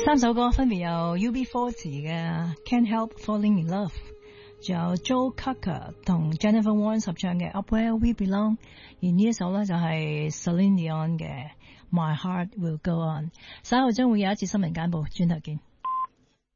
三首歌分別有 UB40 嘅 Can't Help Falling in Love， 仲有 Joe Cocker 同 Jennifer Warnes 合唱嘅 Up Where We Belong， 而呢一首呢就係 Celine Dion 嘅 My Heart Will Go On。稍後將會有一節新聞簡報，轉頭見。